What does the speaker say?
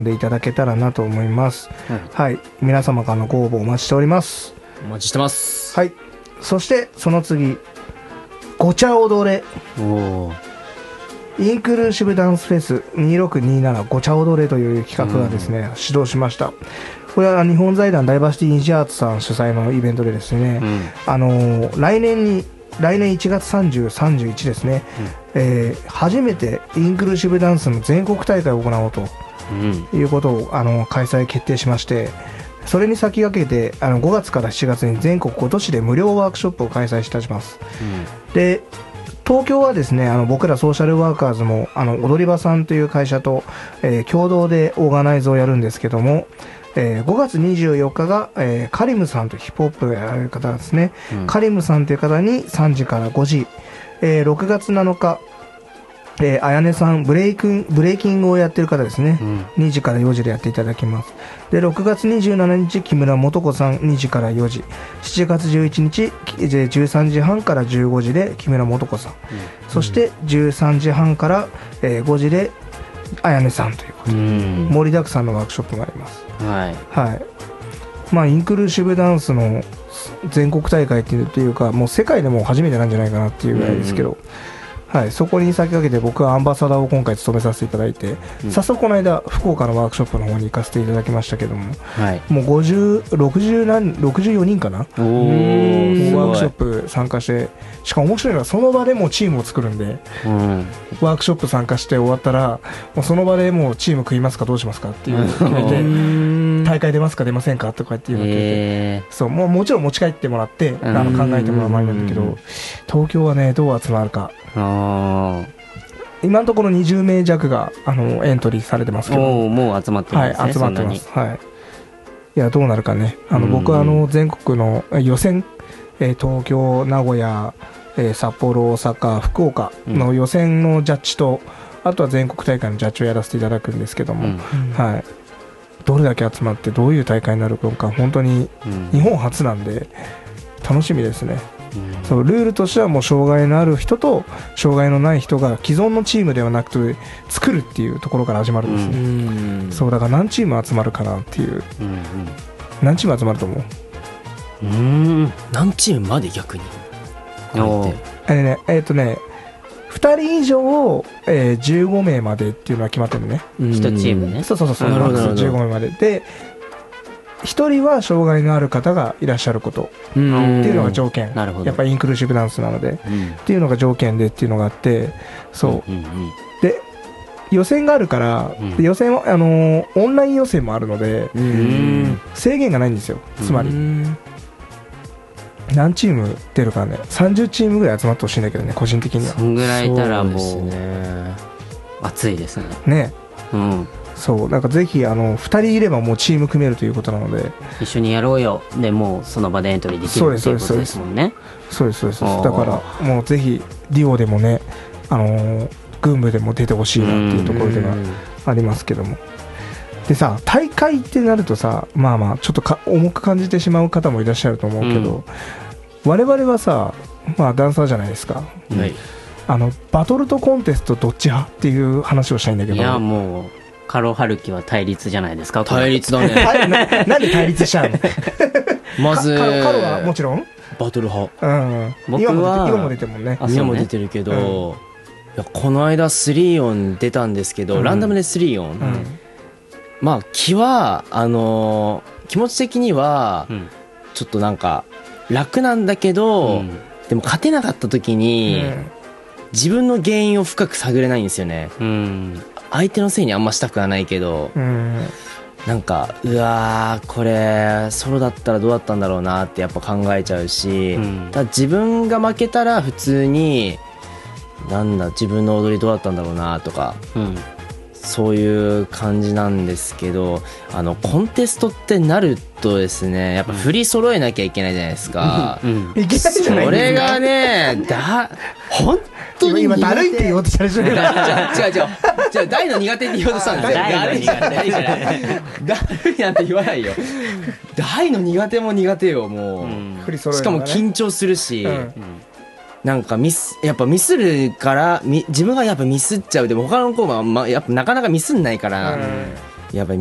でいただけたらなと思います。はい、皆様からのご応募お待ちしております。 お待ちしてます。 はい。そしてその次、ごちゃ踊れインクルーシブダンスフェス2627ごちゃ踊れという企画がですね、始動しました。これは日本財団ダイバーシティニジアーツさん主催のイベントでですね、来年1月30、31ですね、初めてインクルーシブダンスの全国大会を行おうということを開催決定しまして、それに先駆けて5月から7月に全国5都市で無料ワークショップを開催いたします。で、東京はですね、僕らソーシャルワーカーズも踊り場さんという会社と、共同でオーガナイズをやるんですけども、5月24日が、カリムさんというヒップホップをやられる方ですね、カリムさんという方に3時から5時、6月7日、あやねさんブレイキングをやってる方ですね、2時から4時でやっていただきます。で、6月27日木村素子さん2時から4時、7月11日13時半から15時で木村素子さん、そして13時半から、5時であやねさんということで、盛りだくさんのワークショップがあります。はい、まあインクルーシブダンスの全国大会っていうか、もう世界でも初めてなんじゃないかなっていうぐらいですけど、はい、そこに先駆けて僕はアンバサダーを今回務めさせていただいて、早速この間福岡のワークショップの方に行かせていただきましたけども、もう64人かな、ワークショップ参加して、しかも面白いのはその場でもうチームを作るんで、ワークショップ参加して終わったらもうその場でもうチーム組みますかどうしますかっていう決めて、大会出ますか出ませんかとかっていうのを決めて、そう、もちろん持ち帰ってもらって考えてもらう前なんだけど、東京はねどう集まるか。今のところ20名弱がエントリーされてますけど、 もう集まってますね。 はい、集まってます。はい。いや、どうなるかね。僕は全国の予選、東京、名古屋、札幌、大阪、福岡の予選のジャッジと、あとは全国大会のジャッジをやらせていただくんですけども、はい。どれだけ集まってどういう大会になるのか、本当に日本初なんで楽しみですね。そうルールとしてはもう障害のある人と障害のない人が既存のチームではなくて作るっていうところから始まるんですね。そうだから何チーム集まるかなっていう、何チーム集まると思う？ 何チームまで逆に 2人以上、15名までっていうのは決まってるね。 1チームね。 そう15名までで、1人は障害のある方がいらっしゃることっていうのが条件。やっぱりインクルーシブダンスなので、っていうのが条件でっていうのがあって、そう、で予選があるから、予選はオンライン予選もあるので、制限がないんですよ。つまり何チーム出るかね、30チームぐらい集まってほしいんだけどね、個人的には。 そんぐらいいたらもう熱いですね。そう、なんかぜひ2人いればもうチーム組めるということなので、一緒にやろうよでもうその場でエントリーできるっていうことですもんね。 そうですだからもうぜひディオでもね、軍部でも出てほしいなっていうところではありますけども。でさ、大会ってなるとさ、まあちょっと重く感じてしまう方もいらっしゃると思うけど、我々はさ、ダンサーじゃないですか。バトルとコンテストどっち派っていう話をしたいんだけど。 いや、もうカロハルキは対立じゃないですか。 対立だね。 なんで対立しちゃうの？ まずカロはもちろんバトル派。 僕は今も出てるもんね。 今も出てるけど、いやこの間3音出たんですけど、ランダムで3音、まあ気持ち的にはちょっとなんか楽なんだけど、でも勝てなかった時に自分の原因を深く探れないんですよね。相手のせいにあんましたくはないけど、なんかうわーこれソロだったらどうだったんだろうなってやっぱ考えちゃうし、ただ自分が負けたら普通になんだ自分の踊りどうだったんだろうなとか、そういう感じなんですけど、コンテストってなるとですね、やっぱ振り揃えなきゃいけないじゃないですか。 いけないじゃないですか。 それがね本当に今だるいって言おうとしたでしょ。違う大の苦手って言おうとしたんですよ。 大の苦手だるいなんて言わないよ。大の苦手も苦手よ、もう。しかも緊張するし、なんかやっぱミスるから自分がやっぱミスっちゃう。でも他の子は、やっぱなかなかミスんないから、 やばい